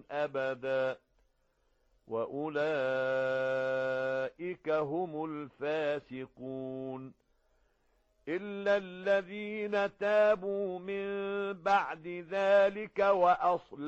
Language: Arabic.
أبدا وأولئك هم الفاسقون إلا الذين تابوا من بعد ذلك وأصلحوا